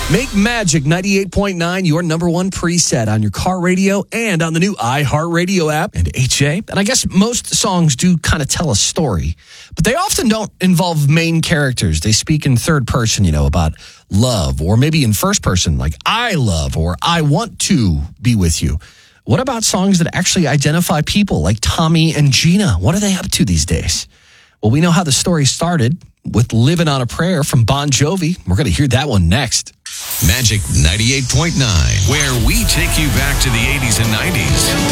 Make Magic 98.9 your number one preset on your car radio and on the new iHeartRadio app and HA. And I guess most songs do kind of tell a story, but they often don't involve main characters. They speak in third person, about love, or maybe in first person, like I love or I want to be with you. What about songs that actually identify people like Tommy and Gina? What are they up to these days? Well, we know how the story started with Living on a Prayer from Bon Jovi. We're going to hear that one next. Magic 98.9, where we take you back to the 80s and 90s.